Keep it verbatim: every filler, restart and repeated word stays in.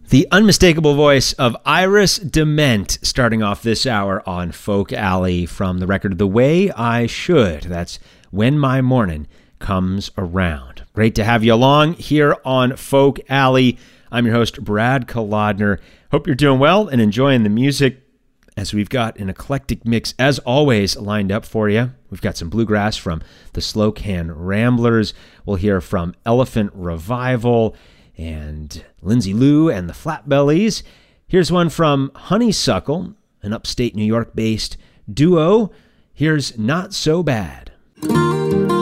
The unmistakable voice of Iris Dement starting off this hour on Folk Alley from the record The Way I Should. That's When My Morning Comes Around. Great to have you along here on Folk Alley. I'm your host, Brad Kolodner. Hope you're doing well and enjoying the music as we've got an eclectic mix, as always, lined up for you. We've got some bluegrass from the Slow Can Ramblers. We'll hear from Elephant Revival and Lindsay Lou and the Flatbellies. Here's one from Honeysuckle, an upstate New York-based duo. Here's Not So Bad.